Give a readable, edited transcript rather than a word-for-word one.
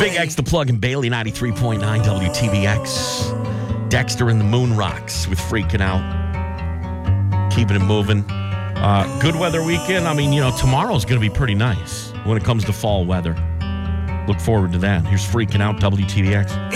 Big X, the plug, and Bailey 93.9 WTBX. Dexter and the Moon Rocks with Freaking Out. Keeping it moving. Good weather weekend. I mean, tomorrow's going to be pretty nice when it comes to fall weather. Look forward to that. Here's Freaking Out, WTBX.